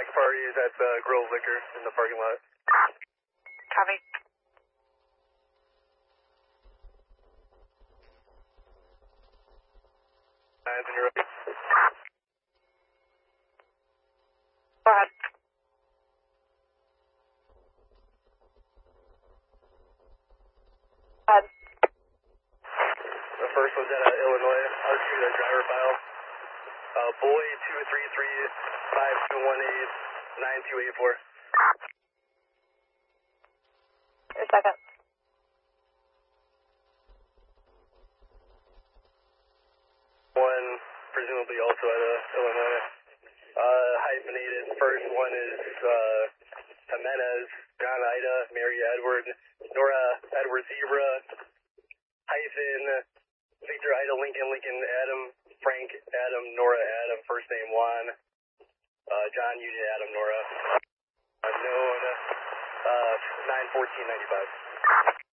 Black parties at the Grove Liquor in the parking lot. Copy. And you're ready. Go ahead. The first was at Illinois. I'll just give you the driver file. Boy 233-5218-9284. Your second. One, presumably also at Illinois. Hyphenated. First one is Jimenez, John Ida, Mary Edward, Nora Edward Zebra, hyphen, Victor Ida Lincoln, Lincoln Adam, Frank Adam, Nora Adam, first name Juan, John Union Adam, Nora. Unknown, 91495.